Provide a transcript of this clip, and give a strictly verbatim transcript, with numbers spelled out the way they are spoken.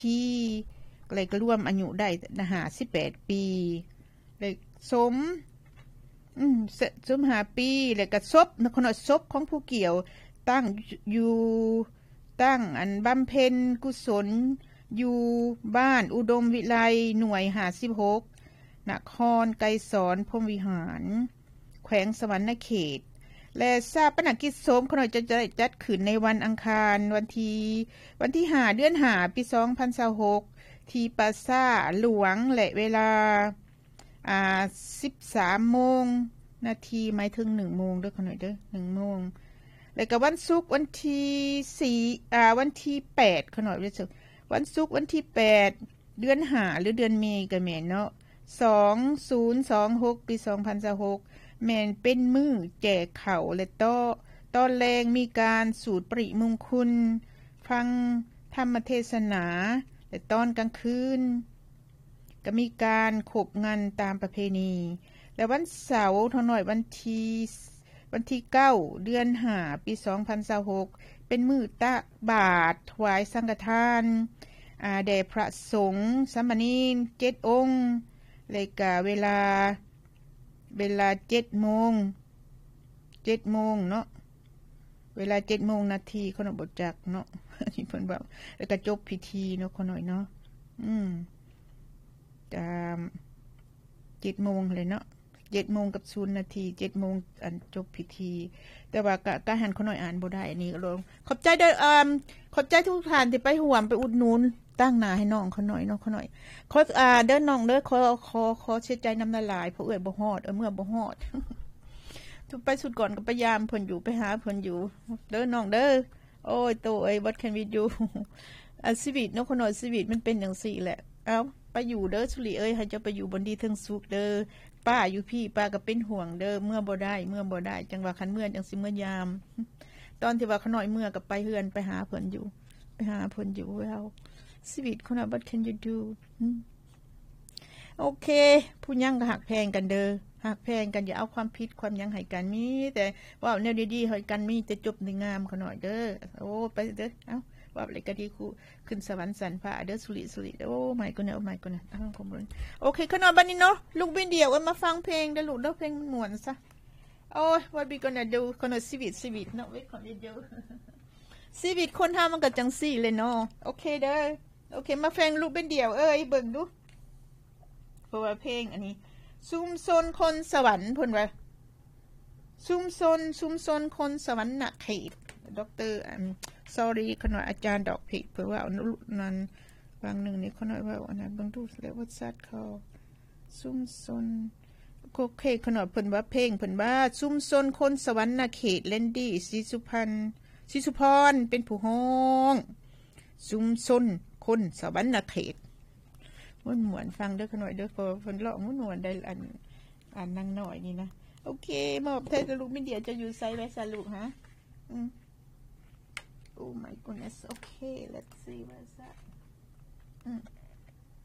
ที่เลยก็รวมอายุได้ห้าสิบแปดปีเลยสมอืมสมห้าปีแล้วก็ศพขณะศพของผู้เกี่ยวตั้งอยู่ตั้งอันบำเพ็ญกุศลอยู่บ้านอุดมวิไลหน่วยห้าสิบหกนครไกรสอนพรหมวิหารแขวงสวรรณเขตและทราบปนกิจสมขณะจะจัดขึ้นในวันอังคารวันที่วันที่ห้าเดือนห้าปีสองพันยี่สิบหกที่ปราสาทหลวงและเวลาอ่า สิบสามโมงนาทีหมายถึงหนึ่งโมงเด้อขน่อยเด้อหนึ่งโมงแล้วก็วันศุกร์วันที่สี่อ่าวันที่แปดขน่อยรู้สึกวันศุกร์วันที่แปดเดือนห้าหรือเดือนเมษก็แม่นเนาะสองพันยี่สิบหกปีสองพันยี่สิบหกแม่นเป็นมื้อแจกข้าวและโต๊ะตอนแรงมีการสูตรปริมงคลฟังธรรมเทศนาและตอนกลางคืนก็มีการขบงานตามประเพณีและวันเสาร์เท่าน้อยวันที่วันที่เก้าเดือนห้าปีสองพันยี่สิบหกเป็นมื้อตักบาตรถวายสังฆทานอ่าแด่พระสงฆ์สามเณรเจ็ดองค์เลยก็เวลาเวลาเจ็ดโมงเจ็ดโมงเนาะเวลาเจ็ดโมงนาทีขนมบจักเนาะที่เพิ่นบอกแล้วก็จบพิธีเนาะคนหน่อยเนาะอืมตามเจ็ดโมงเลยเนาะเจ็ดโมงกับศูนย์นาทีเจ็ดโมงอันจบพิธีแต่ว่าก็ก็หันคนหน่อยอ่านบ่ได้อันนี้ก็ลงขอบใจเด้ออ่าขอบใจทุกท่านที่ไปห่วมไปอุดหนุนตั้งหน้าให้น้องเขาหน่อยน้องเขาหน่อยขออ่าเด้อน้องเด้อขอขอขอเสียใจน้ำละลายเพราะเอ้ยบ่ฮอดเออเมื่อบ่ฮอดทุกไปสุดก่อนก็พยายามเพิ่นอยู่ไปหาเพิ่นอยู่เด้อน้องเด้อโอ้ยโตเอ้ย what can we do อ่ะชีวิตเนาะคนน้อยชีวิตมันเป็นจังซี่แหละเอ้าไปอยู่เด้อสุริเอ้ยให้เจ้าไปอยู่บนดีถึงสุขเด้อป้าอยู่พี่ป้าก็เป็นห่วงเด้อเมื่อบ่ได้เมื่อบ่ได้จังว่าคันเมื่อจังสิเมื่อยามตอนที่ว่าขน้อยเมื่อก็ไปเฮือนไปหาเพิ่นอยู่ไปหาเพิ่นอยู่แล้วชีวิตคนน่ะ what can you do โอเคผู้ยังก็หักแพงกันเด้อหักแพงกันอย่าเอาความผิดความยังให้กันมีแต่ว่าแนวดีๆให้กันมีแต่จบในงามขน้อยเด้อโอ้ไปเด้อเอ้าว่าอะไรก็ดีคู่ขึ้นสวรรค์สันพระเด้อสุริสุริโอ้ไม่ก็เนี่ยโอ้ไม่ก็เนี่ยอ้าวผมรู้โอเคขนมบันนี้เนาะลูกบินเดียวเอามาฟังเพลงเด้อลูกเด้อเพลงม่วนซะโอ้ย what we gonna do คนน่ะชีวิตชีวิตเนาะเว้ยคนเดียวชีวิตคนเฮามันก็จังซี่เลยเนาะโอเคเด้อโอเคมาฟังลูกบินเดียวเอ้ยเบิ่งดูเพราะว่าเพลงอันนี้ซุ่มซนคนสวรรค์เพิ่นว่าซุ่มซนซุ่มซนคนสวรรค์น่ะเขตด็อกเตอร์อัน sorry ขณะอาจารย์ดอกผิดเพื่อว่านั้นบางหนึ่งนี่ขณะว่าอันนั้นบางทูเรียกว่าซัดเขาซุ่มซนโคเคขณะเพิ่นว่าเพลงเพิ่นว่าซุ่มซนคนสวรรค์น่ะเขตเลนดี้ศรีสุพรรณศรีสุพรเป็นผู้ฮ้องซุ่มซนคนสวรรค์น่ะเขตม่วนม่วนฟังเด้อขณะเด้อพอเพิ่นร้องม่วนม่วนได้อันอันนางน้อยนี่นะโอเคมอบให้ลูกมิเดียจะอยู่ไสไว้ซะลูกฮะอืมOh my goodness. Okay, let's see what's that. Mm.